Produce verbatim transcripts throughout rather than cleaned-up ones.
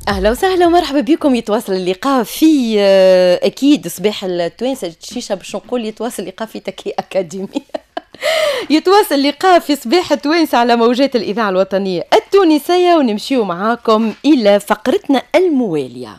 أهلا وسهلا ومرحبا بكم. يتواصل اللقاء في أكيد صباح التوانسة الشيشة باش نقول يتواصل اللقاء في تكي أكاديمي يتواصل اللقاء في صباح التوانسة على موجات الإذاعة الوطنية التونسية، ونمشيو معاكم إلى فقرتنا الموالية.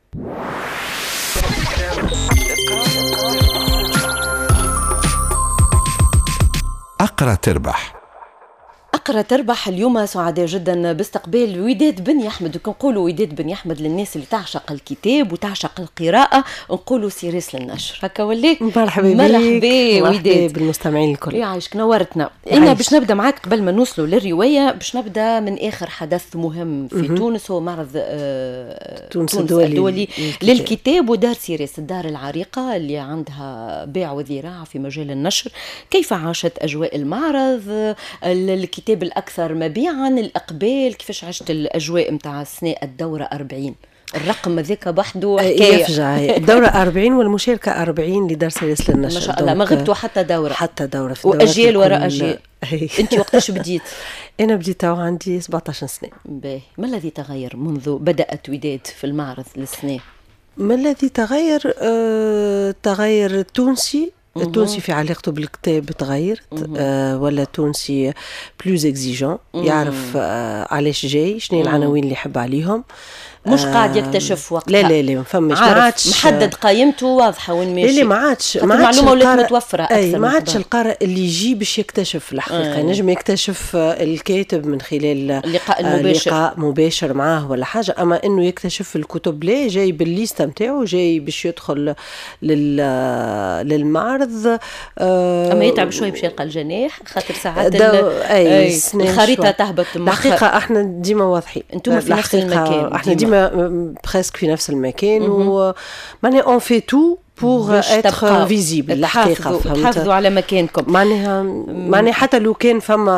أقرأ تربح. أقرأ تربح اليوم سعداء جدا باستقبال وداد بن يحمد. وكنقولوا وداد بن يحمد للناس اللي تعشق الكتاب وتعشق القراءة نقولوا سيريس للنشر. هكا ولي مرحبا بك. مرحبا وداد بالمستمعين الكل. يعيشك نورتنا. أنا باش نبدأ معاك قبل ما نوصلوا للرواية، باش نبدأ من آخر حدث مهم في م- تونس، هو معرض آه تونس, تونس الدولي, الدولي للكتاب ودار سيريس، الدار العريقة اللي عندها بيع وذراع في مجال النشر. كيف عاشت أجواء المعرض؟ الكتاب الأكثر مبيعاً، الإقبال، كيفاش عشت الأجواء متاع السنة الدورة أربعين؟ الرقم ذاك بحده حكاية يفجع. الدورة أربعين والمشاركة أربعين لدار سيريس للنشر. ما شاء الله ما غبتوا حتى دورة حتى دورة في وأجيال وراء أجيال. أنت وقتاش بديت؟ أنا بديت عندي سبعطاش سنة. باهي، ما الذي تغير منذ بدأت وداد في المعرض للسنة؟ ما الذي تغير؟ آه، تغير تونسي التونسي في علاقته بالكتاب تغيرت. آه ولا تونسي بلوز اكزيجون، يعرف آه علاش جاي، شنو العناوين اللي يحب عليهم، مش قاعد يكتشف وقتها. لا لا لا ما فماش، ما عادش محدد قائمته واضحه وين ماشي. لا لا ما عادش ما عادش المعلومه ولات متوفره اكثر. اي ما عادش القارئ اللي يجي باش يكتشف الحقيقه، نجم يكتشف الكاتب من خلال اللقاء المباشر، لقاء مباشر معاه ولا حاجه، اما انه يكتشف الكتب لا، جاي بالليسته نتاعو، جاي باش يدخل لل للمعرض. آه اما يتعب شوي باش يلقى الجناح، خاطر ساعات أي أي الخريطه تهبط. الحقيقه احنا ديما واضحين، انتم في نفس المكان، احنا ديما بريسك في نفس المكان، ومعناها اون في تو بور اتر فيزيبل. الحقيقه تحافظوا على مكانكم. معناها معناها حتى لو كان فما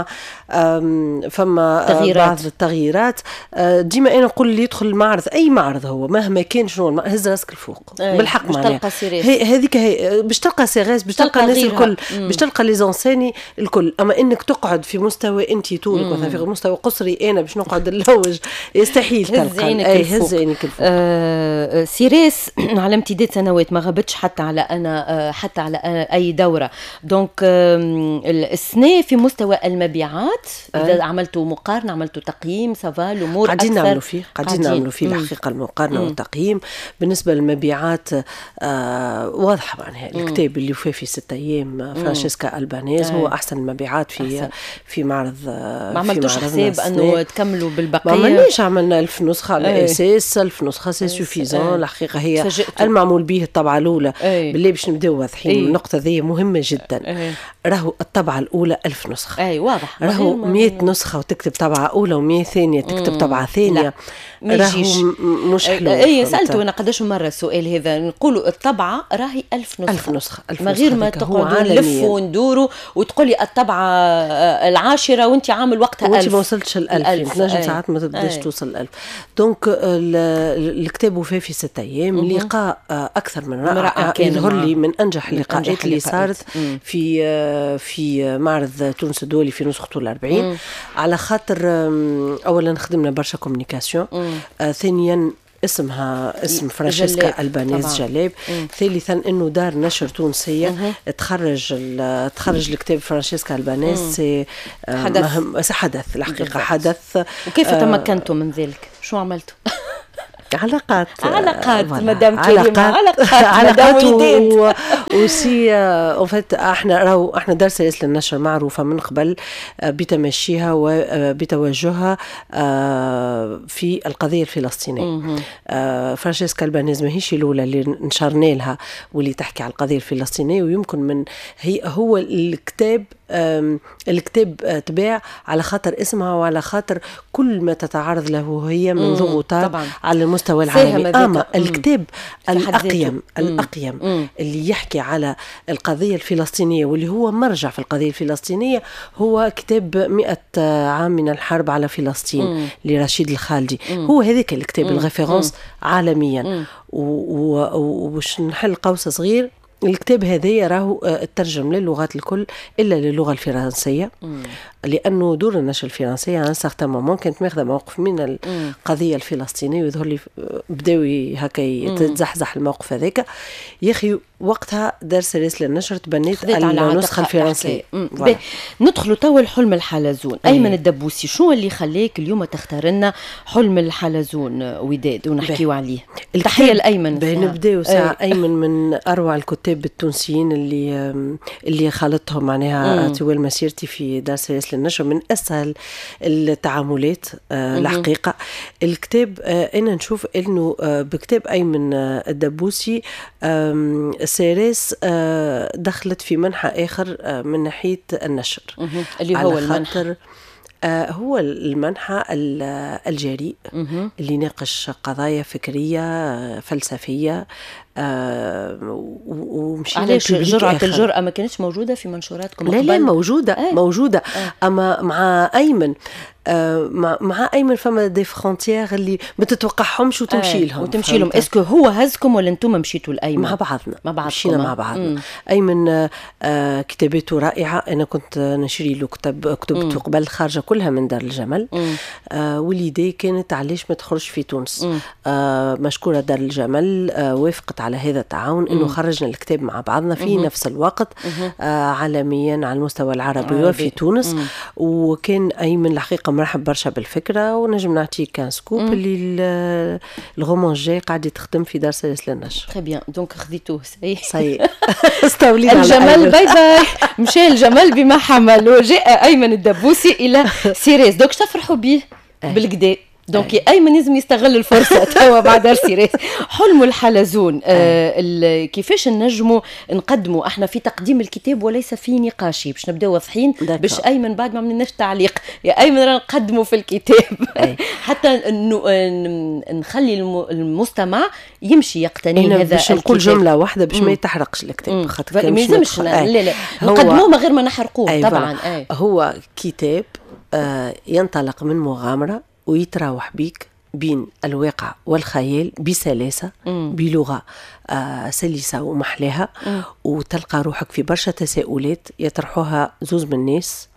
فما تغييرات. بعض التغييرات، ديما انا نقول اللي يدخل المعرض، اي معرض هو مهما كان شنو، هز راسك الفوق بالحق. معناها هذيك هي باش تلقى سيريس، باش تلقى الناس الكل، باش تلقى لي زونساني الكل. اما انك تقعد في مستوى انت طولك مثلا في مستوى قصري، انا باش نقعد نلوج يستحيل تلقى. اي هز عينك الفوق. آه سيريس على امتداد سنوات ما غبت حتى على أنا حتى على أي دورة. دونك السنة في مستوى المبيعات، إذا أه. عملتوا مقارنة، عملتوا تقييم، سافا الأمور قاعدين نعملوا فيه قاعدين نعملوا فيه الحقيقة المقارنة والتقييم. بالنسبة للمبيعات آه واضحة معناها الكتاب اللي وفاه في ستة أيام فرانشيسكا ألبانيز هو أحسن المبيعات في أحسن. في معرض. ما عملتوش حساب أنه تكملوا بالبقية؟ ما عملناش، عملنا ألف نسخة على أساس ألف نسخة سي سوفيزون. الحقيقة هي المعمول به الطبعة الأولى. بالله باش نبداو واضحين. أي. النقطة ذي مهمة جدا. أي. راهو الطبعة الأولى ألف نسخة. أي واضح. راهو مئة نسخة وتكتب طبعة أولى ومئة ثانية تكتب مم. طبعة ثانية. راهو مش حلو. أي سألته أنا قداش مرة السؤال هذا، نقولوا الطبعة راهي ألف نسخة. ألف نسخة. ألف ما غير ما تقعدوا نلفوا وندوروا وتقولي الطبعة العاشرة وانت عامل وقتها وانت ألف. ما وصلتش الألف. نجم ساعات ما تقدرش توصل الألف. دونك الكتاب وفاه في ستة أيام. لقاء أكثر من رائع، يظهر لي من أنجح اللقاءات اللي صارت في في معرض تونس الدولي في نسخته الأربعين، على خاطر أولا خدمنا برشا كومونيكاسيون، آه ثانيا اسمها اسم فرانشيسكا ألبانيز جلاب، ثالثا انه دار نشر تونسيه تخرج تخرج الكتاب فرانشيسكا ألبانيز. سي حدث حدث الحقيقه حدث. وكيف تمكنتوا من ذلك؟ شو عملتوا؟ علاقات علاقات مدام كريمة، علاقات علاقات و... وسي وفات احنا راهو احنا دار سيريس للنشر معروفه من قبل بتمشيها وبتوجهها في القضيه الفلسطينيه. فرانشيسكا ألبانيز ماهيش الاولى اللي نشرنا لها واللي تحكي على القضيه الفلسطينيه، ويمكن من هي هو الكتاب الكتاب تباع على خاطر اسمها وعلى خاطر كل ما تتعرض له هي من ضغوطات على المستوى العالمي. أما الكتاب الأقيم الأقيم مم. اللي يحكي على القضية الفلسطينية واللي هو مرجع في القضية الفلسطينية هو كتاب مئة عام من الحرب على فلسطين مم. لرشيد الخالدي. مم. هو هذاك الكتاب الريفيرنس عالميا. وباش نحل قوس صغير، الكتاب هذا راهو ترجم للغات الكل إلا للغة الفرنسية، مم. لأنه دور النشر الفرنسية عن سارتان مومون كانت ماخذة موقف من القضية الفلسطينية، ويظهر لي بداوي هكا يتزحزح الموقف هذاك. يا أخي وقتها دار سلاسل النشر تبنيت النسخة الفرنسية. ندخلوا توا الحلم الحلزون. أيه. أيمن الدبوسي، شو اللي خليك اليوم تختار لنا حلم الحلزون وداد ونحكيو عليه؟ تحية لأيمن. نبداو ساعة. أيه. أيمن من أروع الكتاب التونسيين اللي اللي خالطهم معناها طوال مسيرتي في دار سلاسل النشر، من أسهل التعاملات. آه الحقيقة الكتاب آه أنا نشوف إنه آه بكتاب أيمن آه الدبوسي آه سيريس آه دخلت في منحى آخر آه من ناحية النشر، اللي هو المنحى آه هو المنحى الجريء اللي ناقش قضايا فكرية فلسفية. آه ومشينا علاش جرعة الجرأة ما كانتش موجودة في منشوراتكم؟ لا لا موجودة. آه. موجودة. آه. أما مع أيمن آه مع, مع أيمن فما دي فرونتيير اللي ما تتوقعهمش وتمشي لهم. آه. وتمشي لهم. اسكو هو هزكم ولا انتم مشيتوا لأيمن؟ مع بعضنا. مع بعض مشينا مع بعضنا. مم. أيمن آه كتاباته رائعة. أنا كنت نشري له كتب كتبته قبل خارجة كلها من دار الجمل. آه والليدي كانت علاش ما تخرج في تونس. آه مشكورة دار الجمل آه وافقت على هذا التعاون انه خرجنا الكتاب مع بعضنا في نفس الوقت آه عالميا على المستوى العربي وفي تونس. مم. وكان أيمن الحقيقة مرحب برشا بالفكرة، ونجم نعطيك كان سكوب مم. اللي الغومون جاي قاعد يتخدم في دار سلاسل النشر. تري بيان. دونك خذيتوه سي سي استولينا على الجمل. باي باي. مشى الجمل بما حمل وجاء أيمن الدبوسي إلى سيريس. دوك تفرحوا به بالكدا. دونك أي. أيمن لازم يستغل الفرصة توا بعد سيريس. حلم الحلزون. آه كيفاش نجموا نقدموا احنا في تقديم الكتاب وليس في نقاشي باش نبداو واضحين، باش أيمن بعد ما عملناش تعليق يا أيمن رانا نقدموا في الكتاب حتى انه نخلي المستمع يمشي يقتني هذا باش نقول جملة واحدة باش ما يتحرقش الكتاب، خاطر ما يلزمش لا لا نقدموه من غير ما نحرقوه. أي طبعا. أي. هو كتاب آه ينطلق من مغامرة ويتراوح بيك بين الواقع والخيال بسلاسة، مم. بلغة آه سلسة ومحلاها، مم. وتلقى روحك في برشا تساؤلات يطرحوها زوز من الناس.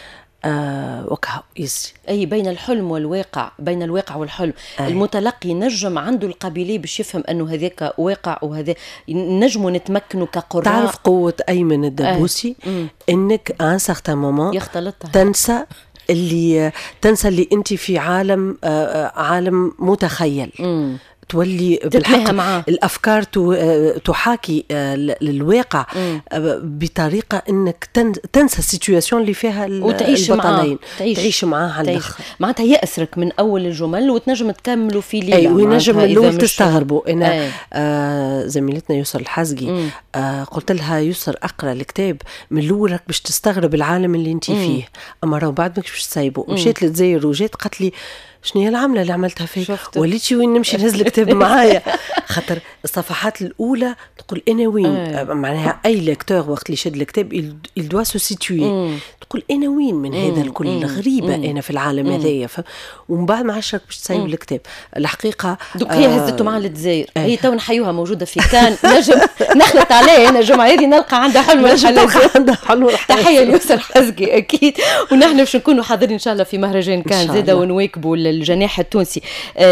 آه وكها يسري أي بين الحلم والواقع، بين الواقع والحلم. أي. المتلقي نجم عنده القابلية باش يفهم أنه هذاك واقع وهذا نجموا نتمكنوا كقراء. تعرف قوة أيمن الدبوسي؟ إنك آن سارتان مومون يختلطها تنسى اللي تنسى اللي انت في عالم عالم متخيل. مم. تولي بالحق الأفكار تحاكي للواقع مم. بطريقة أنك تنسى السيتواسيون اللي فيها وتعيش البطلين. معاه. تعيش, تعيش معاه على الآخر. معناتها يأسرك من أول الجمل وتنجم تكملوا في ليلة. أي ونجم من الأول تستغربوا. أنا آه زميلتنا يسر الحزقي آه قلت لها يسر أقرأ الكتاب من الأول راك باش تستغرب العالم اللي انت فيه، أما راهو بعد ماكش باش تسايبه. مشيت لتزاير وجات قالت لي شنو هي العملة اللي عملتها فيك؟ وليتي وين نمشي نهز الكتاب معايا؟ خاطر الصفحات الأولى تقول أنا وين؟ آه. معناها أي لكتور وقت اللي شد الكتاب il doit se situer. تقول أنا وين من هذا الكل؟ غريبة أنا في العالم هذايا. ف... ومن بعد ما عشرك باش تسايب الكتاب الحقيقة. دوك هي آه هزته مع الجزائر. آه. هي تو نحيوها موجودة في كان نجم نخلط عليه. أنا الجمعة هذه نلقى عندها حلم عندها حلم. تحية ليسر حزقي أكيد. ونحن باش نكونوا حاضرين إن شاء الله في مهرجان كان زاده ونواكبوا الجناح التونسي.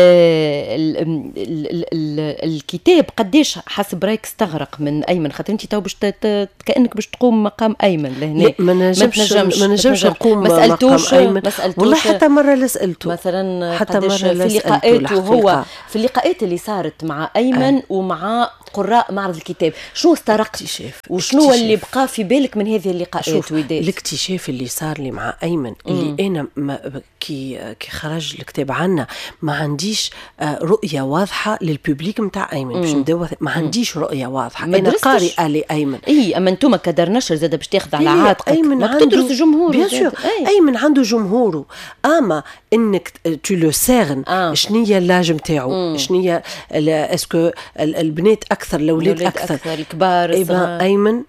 آه ال ال ال ال الكتاب قديش حسب رايك استغرق من أيمن؟ خاطر أنت تو باش كأنك باش تقوم مقام أيمن لهنا. ما نجمش ما نجمش نقوم مقام أيمن. والله حتى مرة لسألته مثلا حتى مرة في اللقاءات وهو في اللقاءات اللي صارت مع أيمن أي. ومع قراء معرض الكتاب شو استرقت وشنو اللي بقى في بالك من هذه اللقاءات ودات؟ الاكتشاف اللي صار لي مع أيمن اللي مم. أنا ما كي كي خرج الكتاب عنا ما عنديش رؤية واضحة للببليك متاع أيمن باش ندوى ما عنديش رؤية واضحة. أنا قارئة لأيمن. إيه أما أنتم كدار نشر زاد باش تاخذ على عاتقك أيمن ما تدرس جمهور. بيان سور أيمن عنده جمهوره، أما إنك تو لو سيرن آه. شنية اللاجم تاعو شنية اسكو البنات أكثر الأولاد أكثر, أكثر الكبار الصغار. أيمن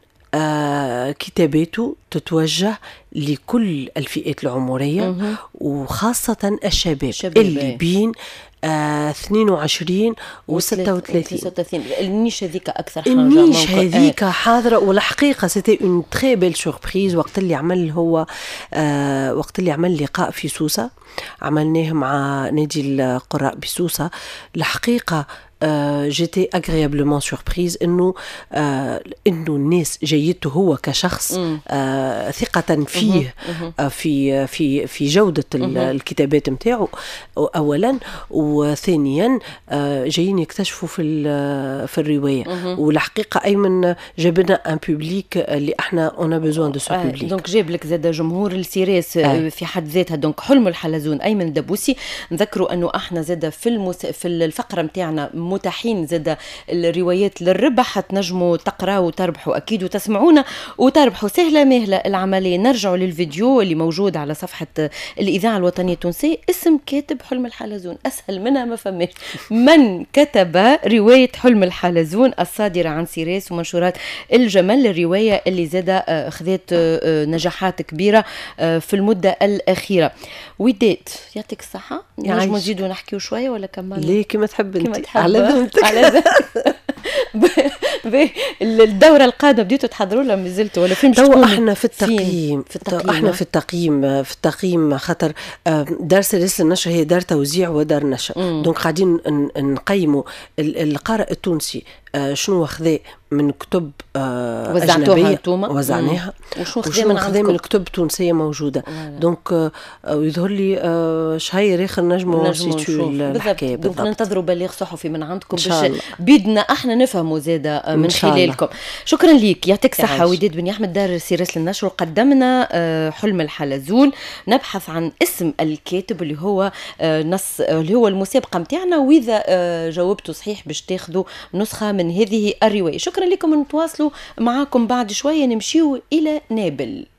آه كتاباته تتوجه لكل الفئات العمرية مم. وخاصة الشباب اللي بين آه اثنين وعشرين و ستة وثلاثين. النيش هذيك اكثر حاجه النيش هذيك حاضره. والحقيقه سيتي اون تري بيل سوربريز وقت اللي عمل هو آه وقت اللي عمل لقاء في سوسه عملناه مع نادي القراء بسوسه. الحقيقه آه جيتي اغريابلمون سوربريز انه آه انه الناس جيدته هو كشخص آه ثقه فيه آه في في في جوده الكتابات نتاعو اولا، وثانيا آه جايين يكتشفوا في في الروايه. والحقيقه ايمن جاب لنا ان بوبليك اللي احنا اون بيزوان دو سو بوبليك. دونك جاب لك زاد جمهور السيريس آه. في حد ذاتها. دونك حلم الحلزون ايمن دبوسي. نذكروا انه احنا زاد في المس... في الفقره نتاعنا متاحين زاد الروايات للربح، تنجموا تقراوا وتربحوا اكيد وتسمعونا وتربحوا سهله مهله العمليه. نرجعوا للفيديو اللي موجود على صفحه الاذاعه الوطنيه التونسيه. اسم كاتب حلم الحلزون اسهل منها ما فماش. من كتب روايه حلم الحلزون الصادره عن سيريس ومنشورات الجمل، الروايه اللي زاد اخذت نجاحات كبيره في المده الاخيره. وديت يعطيك الصحه. نجموا نزيدوا نحكيوا شويه ولا كمان ليه كما تحب انت على ذمتك على الدوره القادمه بديتوا تحضروا لها مازلتوا ولا فين؟ تو احنا في التقييم, في التقييم احنا في التقييم في التقييم خاطر دار سلاسل النشر هي دار توزيع ودار نشر. دونك قاعدين نقيموا القارئ التونسي شنو خذا من كتب أجنبية وزعناها وشنو خذا من كتب تونسية موجودة. دونك يظهر لي شهير آخر نجمو نسيتو الحكاية بالضبط. دونك ننتظروا بليغ صحفي من عندكم باش بيدنا احنا نفهموا زادة من خلالكم. شكرا ليك يعطيك صحة. وديد بن أحمد دار سيريس للنشر. وقدمنا حلم الحلزون. نبحث عن اسم الكاتب اللي هو نص اللي هو المسابقة متاعنا، وإذا جاوبتوا صحيح باش تاخذوا نسخة من هذه الرواية. شكرا لكم. نتواصلوا معاكم بعد شوية. نمشيو إلى نابل.